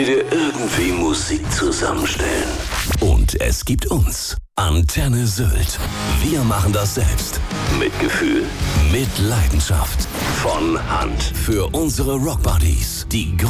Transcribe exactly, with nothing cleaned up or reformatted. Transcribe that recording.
dir irgendwie Musik zusammenstellen. Und es gibt uns. Antenne Sylt. Wir machen das selbst. Mit Gefühl. Mit Leidenschaft. Von Hand. Für unsere Rockbuddies. Die